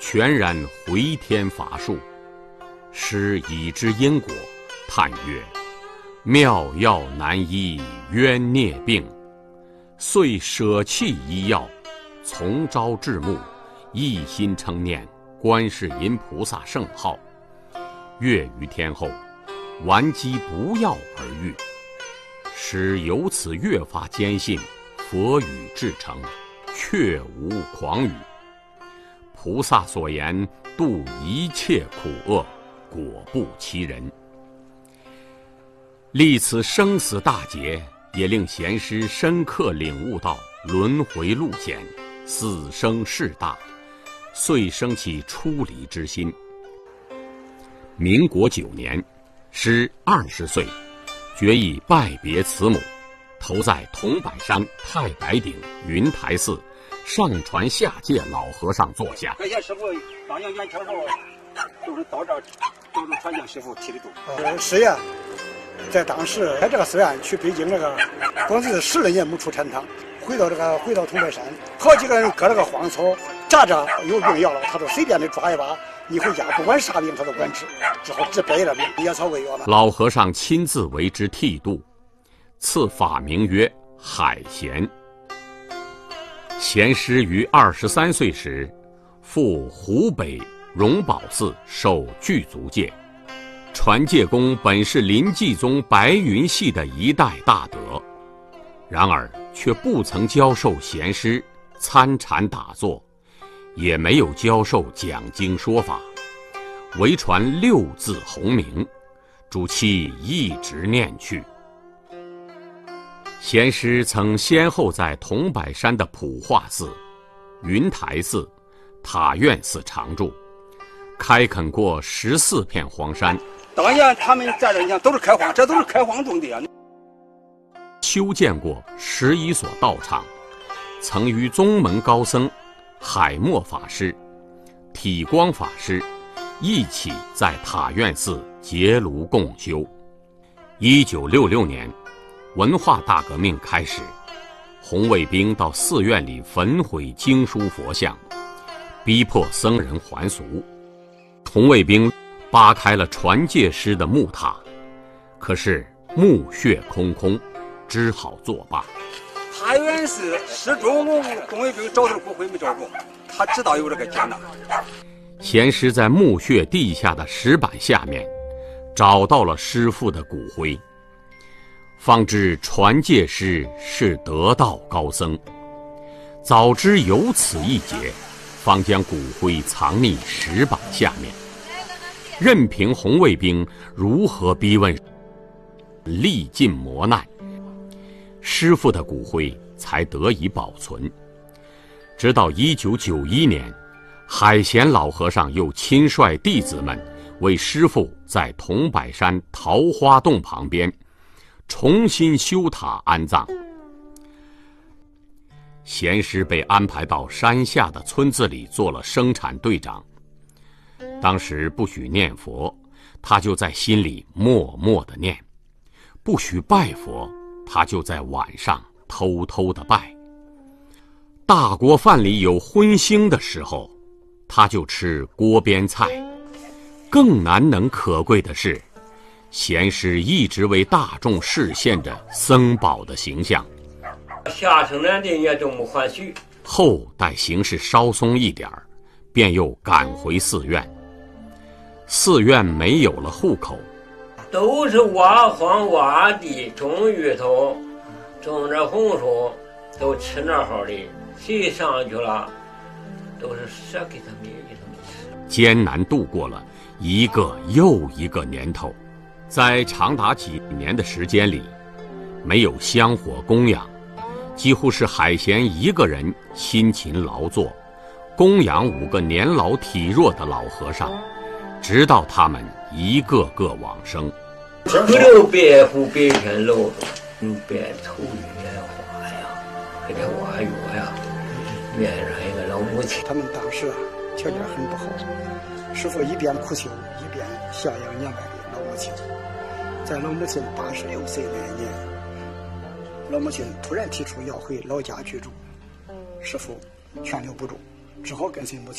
全然回天乏术。师已知因果，叹曰：妙药难医冤孽病，遂舍弃医药，从朝至暮，一心称念观世音菩萨圣号。月余天后，顽疾不药而愈。师由此越发坚信佛语至诚，确无诳语。菩萨所言度一切苦厄，果不其人。历此生死大劫，也令贤师深刻领悟到轮回路险，死生事大，遂生起出离之心。民国9年，师20岁，决意拜别慈母，投在桐柏山太白顶云台寺上传下界老和尚座下。 感谢师傅当年元朝时候，就是到这传教师傅提的住。 师爷在当时在这个寺院去北京光是10来年没出禅堂，回到桐柏山，好几个人割了个荒草，扎着有病要了，他都随便的抓一把，你回家不管啥病他都管治，之后治百了病，野草为药嘛。 老和尚亲自为之剃度，赐法名曰海贤。贤师于23岁时，赴湖北荣宝寺受具足戒。传戒功本是临济宗白云系的一代大德，然而却不曾教授贤师参禅打坐，也没有教授讲经说法，唯传6字洪名，主其一直念去。贤师曾先后在桐柏山的普化寺、云台寺、塔院寺常住，开垦过14片荒山。 当年他们在这，你看都是开荒，这都是开荒种地啊。 修建过11所道场，曾与宗门高僧海默法师、体光法师一起在塔院寺结庐共修。1966年，文化大革命开始，红卫兵到寺院里焚毁经书佛像，逼迫僧人还俗。红卫兵扒开了传戒师的木塔，可是墓穴空空，只好作罢。 塔院寺始终红卫兵找他的骨灰没找着，他知道有这个劫难。 贤师在墓穴地下的石板下面找到了师父的骨灰，方知传戒师是得道高僧。早知有此一劫，方将骨灰藏匿石板下面，任凭红卫兵如何逼问，历尽磨难，师父的骨灰才得以保存。直到1991年，海贤老和尚又亲率弟子们为师父在桐柏山桃花洞旁边重新修塔安葬。贤师被安排到山下的村子里做了生产队长。当时不许念佛，他就在心里默默地念；不许拜佛，他就在晚上偷偷地拜。大锅饭里有荤腥的时候，他就吃锅边菜。更难能可贵的是，贤师一直为大众示现着僧宝的形象。 下城南的也都没还许， 后待形势稍松一点儿，便又赶回寺院。寺院没有了户口， 都是挖荒挖地，种芋头，种着红薯，都吃那好的。谁上去了，都是舍给他们吃。 艰难度过了一个又一个年头，在长达几年的时间里，没有香火供养，几乎是海贤一个人辛勤劳作，供养5个年老体弱的老和尚，直到他们一个个往生。 不留白虎白天露着，白头月花呀，还得挖药呀，面上一个老母亲。 他们当时条件很不好，师父一边苦修，一边孝养年迈的老母亲。在老母亲86岁那年，老母亲突然提出要回老家居住，师父劝留不住，只好跟随母亲。